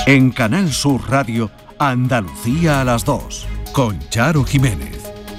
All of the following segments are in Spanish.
En Canal Sur Radio, Andalucía a las 2, con Charo Jiménez.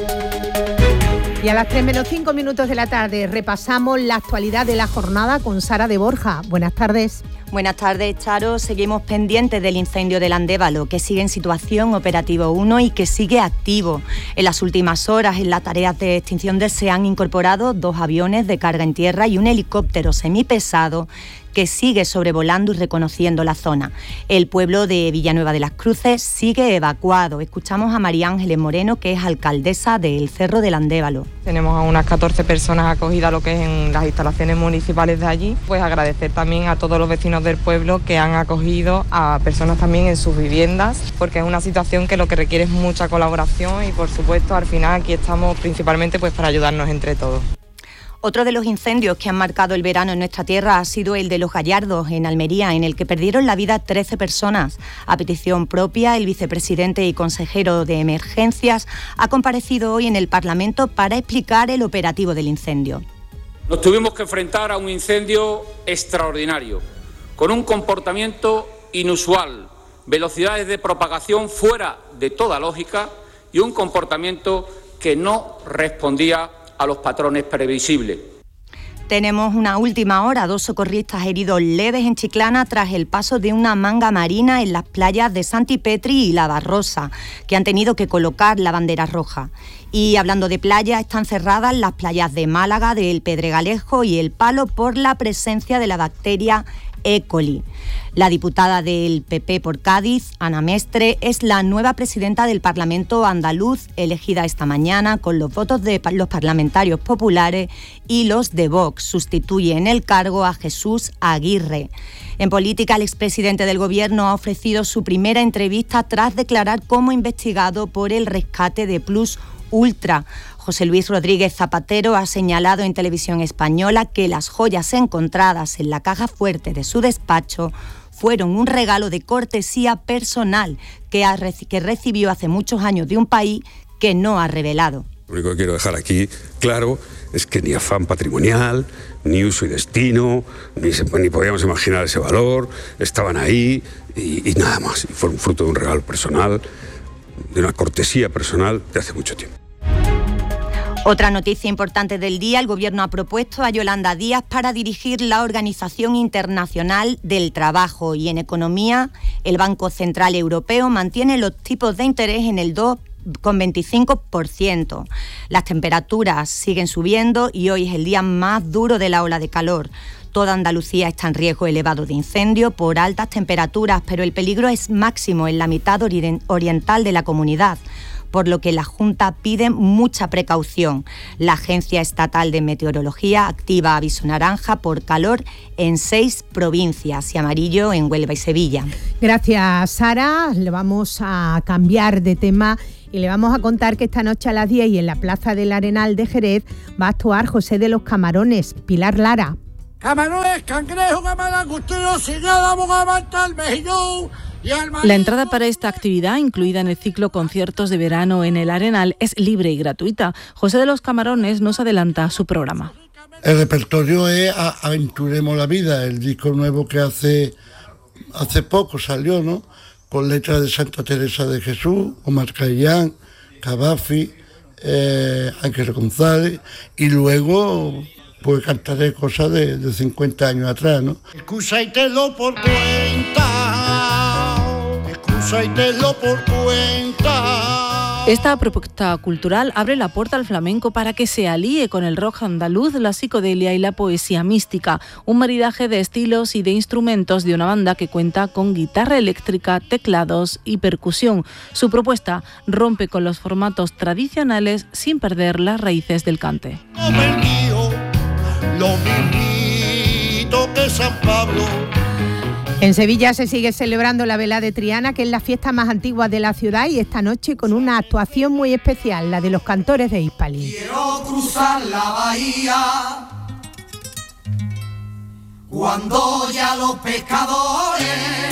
Y a las 3:05 de la tarde repasamos la actualidad de la jornada con Sara de Borja. Buenas tardes. Buenas tardes, Charo. Seguimos pendientes del incendio del Andévalo, que sigue en situación operativo 1 y que sigue activo. En las últimas horas, en las tareas de extinción se han incorporado 2 aviones de carga en tierra y un helicóptero semipesado que sigue sobrevolando y reconociendo la zona. El pueblo de Villanueva de las Cruces sigue evacuado. Escuchamos a María Ángeles Moreno, que es alcaldesa del Cerro del Andévalo. Tenemos a unas 14 personas acogidas, lo que es en las instalaciones municipales de allí. Pues agradecer también a todos los vecinos del pueblo que han acogido a personas también en sus viviendas, porque es una situación que lo que requiere es mucha colaboración y, por supuesto, al final aquí estamos principalmente pues para ayudarnos entre todos. Otro de los incendios que han marcado el verano en nuestra tierra ha sido el de Los Gallardos, en Almería, en el que perdieron la vida 13 personas. A petición propia, el vicepresidente y consejero de Emergencias ha comparecido hoy en el Parlamento para explicar el operativo del incendio. Nos tuvimos que enfrentar a un incendio extraordinario, con un comportamiento inusual, velocidades de propagación fuera de toda lógica y un comportamiento que no respondía a los patrones previsibles. Tenemos una última hora, 2 socorristas heridos leves en Chiclana tras el paso de una manga marina en las playas de Santipetri y La Barrosa, que han tenido que colocar la bandera roja. Y hablando de playas, están cerradas las playas de Málaga, del Pedregalejo y El Palo por la presencia de la bacteria E. coli. La diputada del PP por Cádiz, Ana Mestre, es la nueva presidenta del Parlamento andaluz, elegida esta mañana con los votos de los parlamentarios populares y los de Vox. Sustituye en el cargo a Jesús Aguirre. En política, el expresidente del Gobierno ha ofrecido su primera entrevista tras declarar como investigado por el rescate de Plus Ultra. José Luis Rodríguez Zapatero ha señalado en Televisión Española que las joyas encontradas en la caja fuerte de su despacho fueron un regalo de cortesía personal que recibió hace muchos años de un país que no ha revelado. Lo único que quiero dejar aquí claro es que ni afán patrimonial, ni uso y destino, ni podíamos imaginar ese valor, estaban ahí y nada más. Y fueron fruto de un regalo personal, de una cortesía personal de hace mucho tiempo. Otra noticia importante del día, el Gobierno ha propuesto a Yolanda Díaz para dirigir la Organización Internacional del Trabajo y en economía el Banco Central Europeo mantiene los tipos de interés en el 2,25%. Las temperaturas siguen subiendo y hoy es el día más duro de la ola de calor. Toda Andalucía está en riesgo elevado de incendio por altas temperaturas, pero el peligro es máximo en la mitad oriental de la comunidad, por lo que la Junta pide mucha precaución. La Agencia Estatal de Meteorología activa aviso naranja por calor en 6 provincias y amarillo en Huelva y Sevilla. Gracias, Sara. Le vamos a cambiar de tema y le vamos a contar que esta noche a las 10 y en la Plaza del Arenal de Jerez va a actuar José de los Camarones, Pilar Lara. Camarones, cangrejo, camaragustero, señala, bogavantal, mejillón. La entrada para esta actividad, incluida en el ciclo Conciertos de Verano en el Arenal, es libre y gratuita. José de los Camarones nos adelanta su programa. El repertorio es Aventuremos la Vida, el disco nuevo que hace poco salió, ¿no? Con letras de Santa Teresa de Jesús, Omar Khayyam, Cavafi, Ángel González, y luego pues cantaré cosas de 50 años atrás, ¿no? Excusa y te lo por cuenta. Por cuenta. Esta propuesta cultural abre la puerta al flamenco para que se alíe con el rock andaluz, la psicodelia y la poesía mística, un maridaje de estilos y de instrumentos de una banda que cuenta con guitarra eléctrica, teclados y percusión. Su propuesta rompe con los formatos tradicionales sin perder las raíces del cante. Lo mismito que San Pablo. En Sevilla se sigue celebrando la Vela de Triana, que es la fiesta más antigua de la ciudad, y esta noche con una actuación muy especial, la de los cantores de Hispalí. Quiero cruzar la bahía cuando ya los pescadores.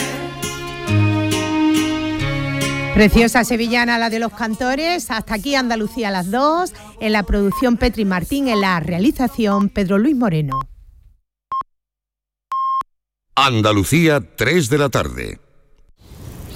Preciosa sevillana la de los cantores. Hasta aquí Andalucía a las 2, en la producción Petri Martín, en la realización Pedro Luis Moreno. Andalucía, 3 de la tarde.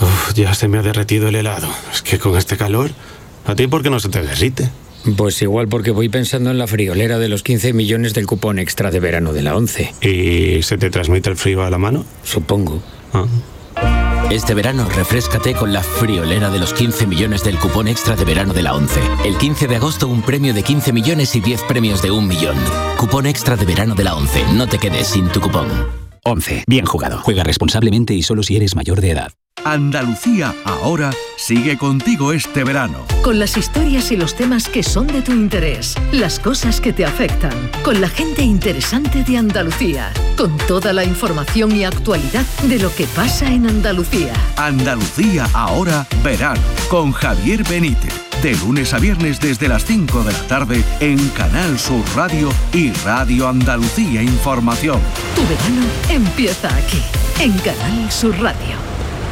Uf, ya se me ha derretido el helado. Es que con este calor, ¿a ti por qué no se te derrite? Pues igual porque voy pensando en la friolera de los 15 millones del cupón extra de verano de la ONCE. ¿Y se te transmite el frío a la mano? Supongo. Este verano refréscate con la friolera de los 15 millones del cupón extra de verano de la ONCE. El 15 de agosto un premio de 15 millones y 10 premios de 1 millón. Cupón extra de verano de la ONCE. No te quedes sin tu cupón. ONCE. Bien jugado. Juega responsablemente y solo si eres mayor de edad. Andalucía ahora sigue contigo este verano. Con las historias y los temas que son de tu interés, las cosas que te afectan, con la gente interesante de Andalucía, con toda la información y actualidad de lo que pasa en Andalucía. Andalucía ahora verano, con Javier Benítez. De lunes a viernes desde las 5 de la tarde en Canal Sur Radio y Radio Andalucía Información. Tu verano empieza aquí, en Canal Sur Radio.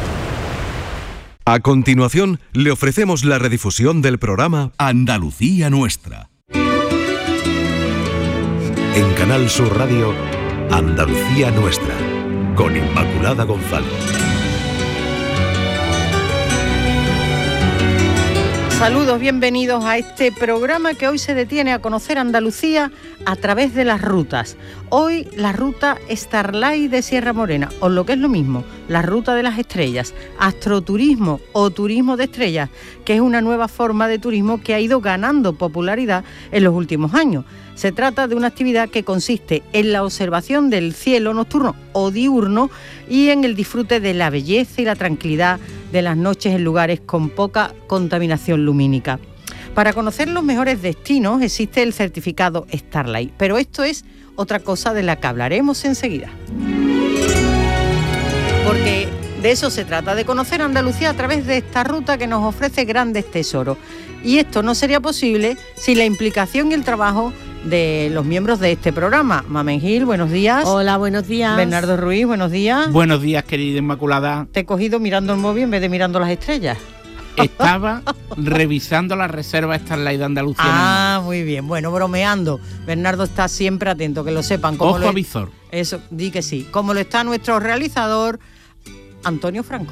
A continuación, le ofrecemos la redifusión del programa Andalucía Nuestra. En Canal Sur Radio, Andalucía Nuestra, con Inmaculada González. Saludos, bienvenidos a este programa que hoy se detiene a conocer Andalucía a través de las rutas. Hoy la ruta Starlight de Sierra Morena, o lo que es lo mismo, la ruta de las estrellas, astroturismo o turismo de estrellas, que es una nueva forma de turismo que ha ido ganando popularidad en los últimos años. Se trata de una actividad que consiste en la observación del cielo nocturno o diurno y en el disfrute de la belleza y la tranquilidad de las noches en lugares con poca contaminación lumínica. Para conocer los mejores destinos existe el certificado Starlight, pero esto es otra cosa de la que hablaremos enseguida. Porque de eso se trata, de conocer Andalucía a través de esta ruta que nos ofrece grandes tesoros. Y esto no sería posible sin la implicación y el trabajo de los miembros de este programa. Mamen Gil, buenos días. Hola, buenos días. Bernardo Ruiz, buenos días. Buenos días, querida Inmaculada. Te he cogido mirando el móvil en vez de mirando las estrellas. Estaba revisando la reserva Starlight de Andalucía. Ah, muy bien. Bueno, bromeando. Bernardo está siempre atento, que lo sepan. Ojo a visor. Eso, di que sí. Como lo está nuestro realizador, Antonio Franco.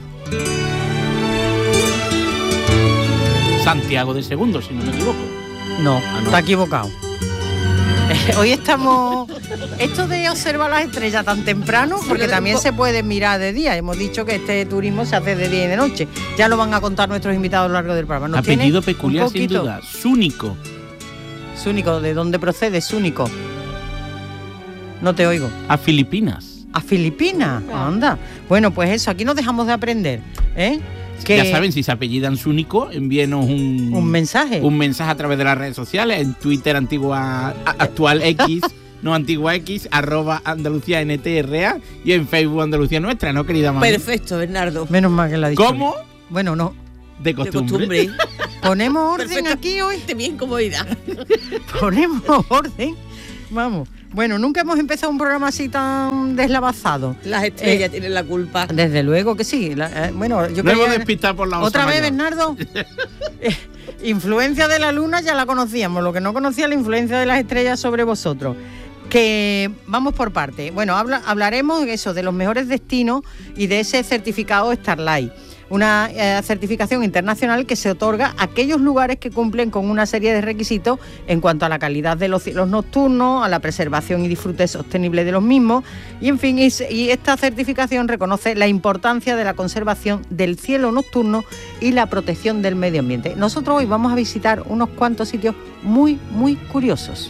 Santiago de Segundo, si no me equivoco. No, está equivocado. Hoy estamos... Esto de observar las estrellas tan temprano, porque también se puede mirar de día. Hemos dicho que este turismo se hace de día y de noche. Ya lo van a contar nuestros invitados a lo largo del programa. Apellido peculiar, sin duda. Zúnico. Zúnico, ¿de dónde procede Zúnico? No te oigo. A Filipinas. ¿A Filipinas? Anda. Bueno, pues eso, aquí no dejamos de aprender, ¿eh? Que ya saben, si se apellidan Zúnico, envíenos un mensaje. Un mensaje a través de las redes sociales, en Twitter actual X, no antigua X, @Andalucía NTRA, y en Facebook Andalucía Nuestra, ¿no, querida mamá? Perfecto, Bernardo. Menos mal que la ha dicho. ¿Cómo? Bueno, no. De costumbre. Ponemos orden Perfecto. aquí hoy. Bien comodidad. Ponemos orden. Vamos. Bueno, nunca hemos empezado un programa así tan deslavazado. Las estrellas tienen la culpa. Desde luego que sí. Bueno, yo no hemos despistado por la otra vez, mayor. Bernardo. Influencia de la luna ya la conocíamos. Lo que no conocía, la influencia de las estrellas sobre vosotros. Que vamos por parte. Bueno, hablaremos de eso, de los mejores destinos y de ese certificado Starlight. Una certificación internacional que se otorga a aquellos lugares que cumplen con una serie de requisitos en cuanto a la calidad de los cielos nocturnos, a la preservación y disfrute sostenible de los mismos, y en fin, y esta certificación reconoce la importancia de la conservación del cielo nocturno y la protección del medio ambiente. Nosotros hoy vamos a visitar unos cuantos sitios muy, muy curiosos.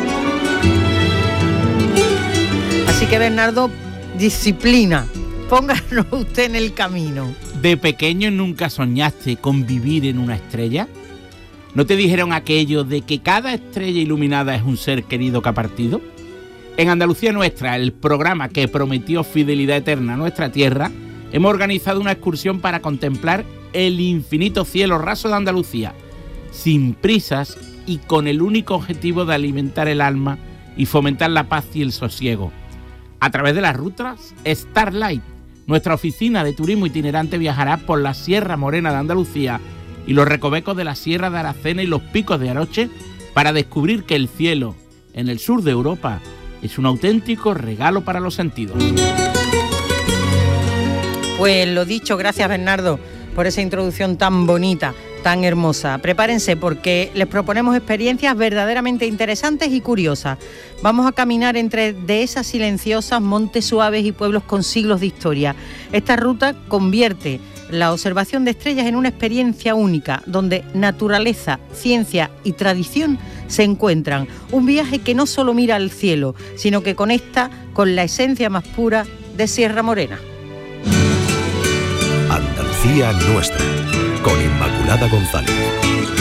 Así que, Bernardo, disciplina, pónganos usted en el camino. ¿De pequeño nunca soñaste con vivir en una estrella? ¿No te dijeron aquello de que cada estrella iluminada es un ser querido que ha partido? En Andalucía Nuestra, el programa que prometió fidelidad eterna a nuestra tierra, hemos organizado una excursión para contemplar el infinito cielo raso de Andalucía, sin prisas y con el único objetivo de alimentar el alma y fomentar la paz y el sosiego. A través de las rutas Starlight, nuestra oficina de turismo itinerante viajará por la Sierra Morena de Andalucía y los recovecos de la Sierra de Aracena y los picos de Aroche para descubrir que el cielo en el sur de Europa es un auténtico regalo para los sentidos. Pues lo dicho, gracias Bernardo por esa introducción tan bonita, tan hermosa. Prepárense porque les proponemos experiencias verdaderamente interesantes y curiosas. Vamos a caminar entre dehesas silenciosas, montes suaves y pueblos con siglos de historia. Esta ruta convierte la observación de estrellas en una experiencia única, donde naturaleza, ciencia y tradición se encuentran. Un viaje que no solo mira al cielo, sino que conecta con la esencia más pura de Sierra Morena. Andalucía Nuestra, con Inmaculada González.